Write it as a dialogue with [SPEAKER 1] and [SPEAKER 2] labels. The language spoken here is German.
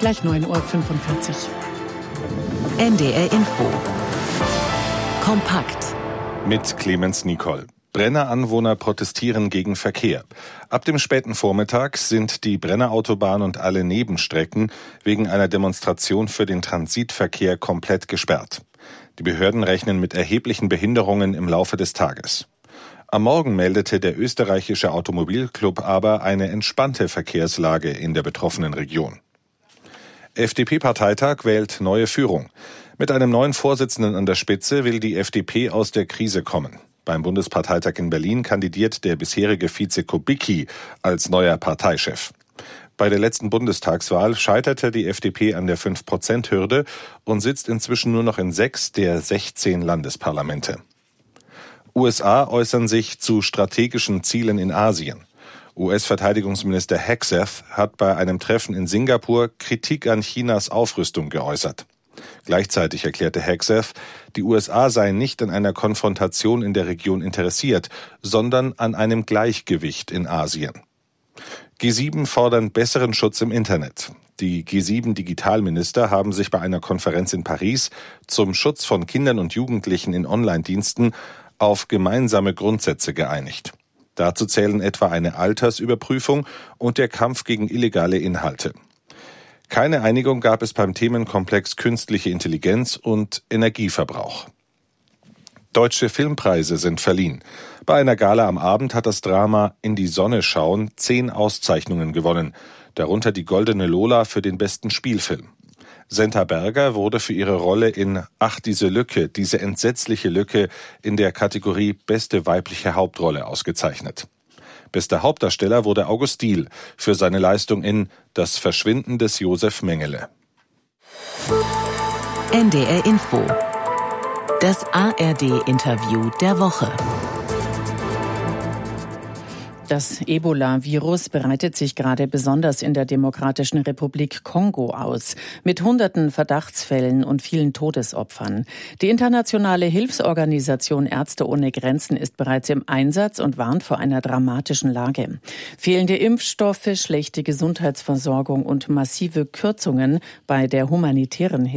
[SPEAKER 1] gleich 9:45 Uhr.
[SPEAKER 2] NDR Info. Kompakt.
[SPEAKER 3] Mit Clemens Nicol. Brenner Anwohner protestieren gegen Verkehr. Ab dem späten Vormittag sind die Brenner Autobahn und alle Nebenstrecken wegen einer Demonstration für den Transitverkehr komplett gesperrt. Die Behörden rechnen mit erheblichen Behinderungen im Laufe des Tages. Am Morgen meldete der österreichische Automobilclub aber eine entspannte Verkehrslage in der betroffenen Region. FDP-Parteitag wählt neue Führung. Mit einem neuen Vorsitzenden an der Spitze will die FDP aus der Krise kommen. Beim Bundesparteitag in Berlin kandidiert der bisherige Vize Kubicki als neuer Parteichef. Bei der letzten Bundestagswahl scheiterte die FDP an der 5%-Hürde und sitzt inzwischen nur noch in 6 der 16 Landesparlamente. USA äußern sich zu strategischen Zielen in Asien. US-Verteidigungsminister Hegseth hat bei einem Treffen in Singapur Kritik an Chinas Aufrüstung geäußert. Gleichzeitig erklärte Hegseth, die USA seien nicht an einer Konfrontation in der Region interessiert, sondern an einem Gleichgewicht in Asien. G7 fordern besseren Schutz im Internet. Die G7-Digitalminister haben sich bei einer Konferenz in Paris zum Schutz von Kindern und Jugendlichen in Online-Diensten auf gemeinsame Grundsätze geeinigt. Dazu zählen etwa eine Altersüberprüfung und der Kampf gegen illegale Inhalte. Keine Einigung gab es beim Themenkomplex künstliche Intelligenz und Energieverbrauch. Deutsche Filmpreise sind verliehen. Bei einer Gala am Abend hat das Drama In die Sonne schauen 10 Auszeichnungen gewonnen, darunter die Goldene Lola für den besten Spielfilm. Senta Berger wurde für ihre Rolle in Ach, diese Lücke, diese entsetzliche Lücke in der Kategorie Beste weibliche Hauptrolle ausgezeichnet. Bester Hauptdarsteller wurde August Diehl für seine Leistung in Das Verschwinden des Josef Mengele.
[SPEAKER 2] NDR Info. Das ARD-Interview der Woche.
[SPEAKER 1] Das Ebola-Virus breitet sich gerade besonders in der Demokratischen Republik Kongo aus, mit hunderten Verdachtsfällen und vielen Todesopfern. Die internationale Hilfsorganisation Ärzte ohne Grenzen ist bereits im Einsatz und warnt vor einer dramatischen Lage. Fehlende Impfstoffe, schlechte Gesundheitsversorgung und massive Kürzungen bei der humanitären Hilfe